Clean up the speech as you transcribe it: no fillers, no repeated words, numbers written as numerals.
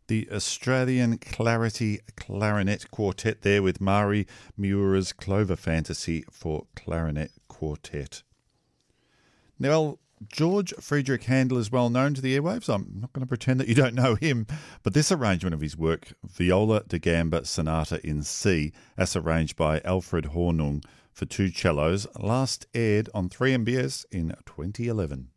The Australian Clarity Clarinet Quartet there with Mari Miura's Clover Fantasy for Clarinet Quartet. Now, George Friedrich Handel is well known to the airwaves. I'm not going to pretend that you don't know him, but this arrangement of his work, Viola da Gamba Sonata in C, as arranged by Alfred Hornung for two cellos, last aired on 3MBS in 2011.